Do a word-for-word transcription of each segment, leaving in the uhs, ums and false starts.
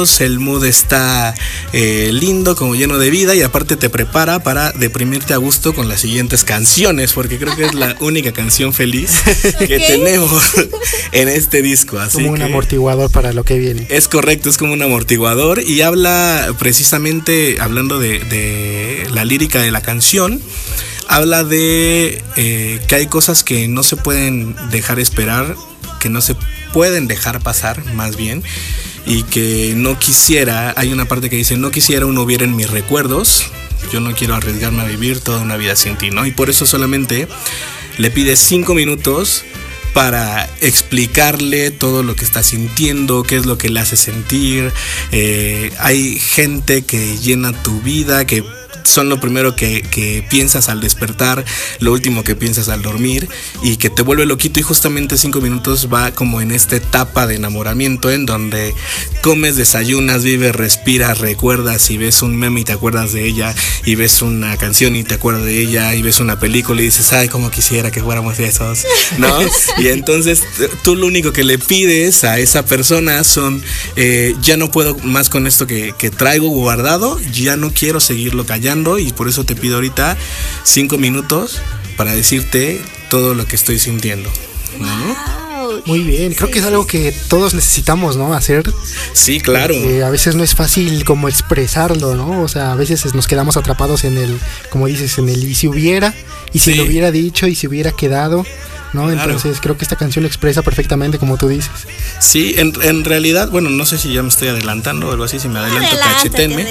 ánimos, el mood está eh, lindo, como lleno de vida, y aparte te prepara para deprimirte a gusto con las siguientes canciones, porque creo que es la única canción feliz okay. que tenemos en este disco. Así como un que amortiguador para lo que viene. Es correcto, es como un amortiguador, y habla precisamente, hablando de, de la lírica de la canción, habla de eh, que hay cosas que no se pueden dejar esperar, que no se pueden dejar pasar, más bien, y que no quisiera, hay una parte que dice, no quisiera uno hubiera en mis recuerdos, yo no quiero arriesgarme a vivir toda una vida sin ti, ¿no? Y por eso solamente le pide cinco minutos para explicarle todo lo que está sintiendo, qué es lo que le hace sentir. Eh, hay gente que llena tu vida, que son lo primero que, que piensas al despertar, lo último que piensas al dormir, y que te vuelve loquito. Y justamente cinco minutos va como en esta etapa de enamoramiento, en donde comes, desayunas, vives, respiras, recuerdas, y ves un meme y te acuerdas de ella, y ves una canción y te acuerdas de ella, y ves una película y dices, ay, cómo quisiera que fuéramos de esos, ¿no? Y entonces tú lo único que le pides a esa persona son, eh, ya no puedo más con esto que, que traigo guardado, ya no quiero seguirlo callando, y por eso te pido ahorita cinco minutos para decirte todo lo que estoy sintiendo, ¿no? Wow. Muy bien, creo sí. que es algo que todos necesitamos, ¿no? Hacer. Sí, claro. Eh, a veces no es fácil como expresarlo, ¿no? O sea, a veces nos quedamos atrapados en el, como dices, en el y si hubiera, y si sí. lo hubiera dicho, y si hubiera quedado, ¿no? Claro. Entonces creo que esta canción lo expresa perfectamente, como tú dices. Sí, en, en realidad, bueno, no sé si ya me estoy adelantando o algo así, si me adelanto, cachetenme.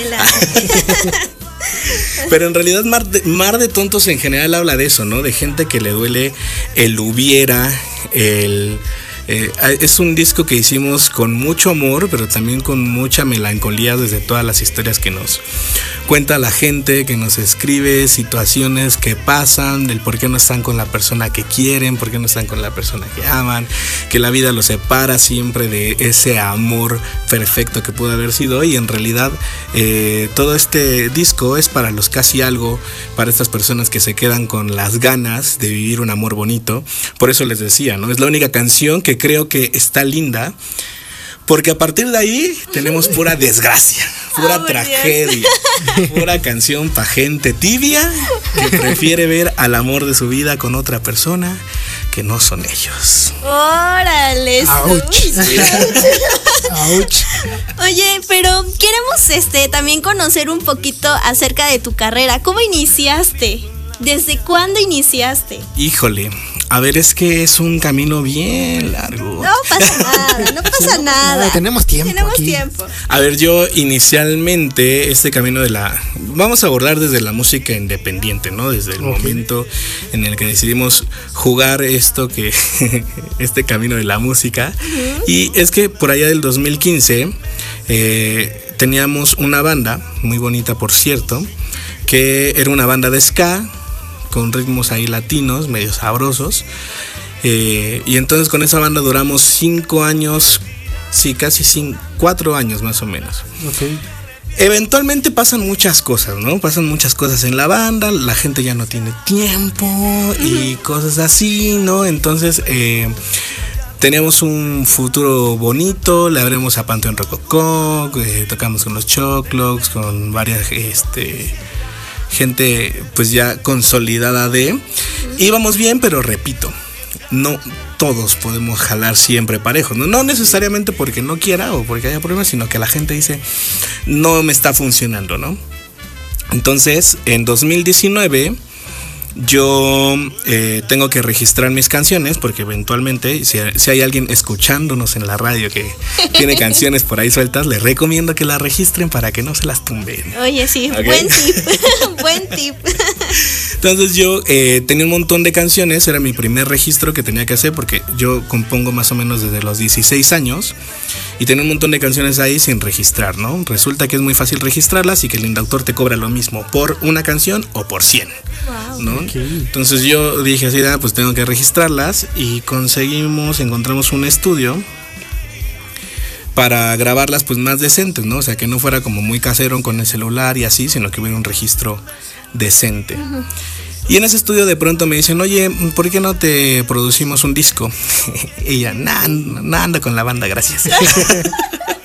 Pero en realidad Mar de, Mar de Tontos en general habla de eso, ¿no? De gente que le duele el hubiera, el... Eh, es un disco que hicimos con mucho amor, pero también con mucha melancolía desde todas las historias que nos cuenta la gente, que nos escribe, situaciones que pasan, del por qué no están con la persona que quieren, por qué no están con la persona que aman, que la vida los separa siempre de ese amor perfecto que pudo haber sido. Y en realidad eh, todo este disco es para los casi algo, para estas personas que se quedan con las ganas de vivir un amor bonito. Por eso les decía, ¿no? Es la única canción que creo que está linda, porque a partir de ahí tenemos pura desgracia, pura oh, tragedia, pura canción pa' gente tibia que prefiere ver al amor de su vida con otra persona que no son ellos. ¡Órale! ¡Auch! ¡Auch! Oye, pero queremos este también conocer un poquito acerca de tu carrera. ¿Cómo iniciaste? ¿Desde cuándo iniciaste? Híjole, a ver, es que es un camino bien largo. No pasa nada, no pasa nada. No, tenemos tiempo. Tenemos aquí. tiempo. A ver, yo inicialmente este camino de la... Vamos a abordar desde la música independiente, ¿no? Desde el okay. momento en el que decidimos jugar esto que... este camino de la música. Uh-huh. Y es que por allá del dos mil quince eh, teníamos una banda, muy bonita por cierto, que era una banda de ska, con ritmos ahí latinos, medio sabrosos. Eh, y entonces con esa banda duramos cinco años, sí, casi cinco, cuatro años más o menos. Okay. Eventualmente pasan muchas cosas, ¿no? Pasan muchas cosas en la banda, la gente ya no tiene tiempo y cosas así, ¿no? Entonces, eh, teníamos un futuro bonito, le abrimos a Panteón Rococó, eh, tocamos con los Choclocs, con varias, este... gente pues ya consolidada de, íbamos bien, pero repito, no todos podemos jalar siempre parejos, no, no necesariamente porque no quiera o porque haya problemas, sino que la gente dice no me está funcionando, ¿no? Entonces en dos mil diecinueve yo eh, tengo que registrar mis canciones, porque eventualmente si, si hay alguien escuchándonos en la radio que tiene canciones por ahí sueltas, les recomiendo que las registren para que no se las tumben. Oye, sí, ¿okay? Buen tip, buen tip. Entonces yo eh, tenía un montón de canciones, era mi primer registro que tenía que hacer, porque yo compongo más o menos desde los dieciséis años y tenía un montón de canciones ahí sin registrar, ¿no? Resulta que es muy fácil registrarlas y que el Indautor te cobra lo mismo por una canción o por cien, wow. ¿no? Okay. Entonces yo dije así, ah, pues tengo que registrarlas, y conseguimos, encontramos un estudio para grabarlas pues más decentes, ¿no? O sea, que no fuera como muy casero con el celular y así, sino que hubiera un registro decente. Uh-huh. Y en ese estudio de pronto me dicen, oye, ¿por qué no te producimos un disco? Y ella, nah, nah, anda con la banda, gracias.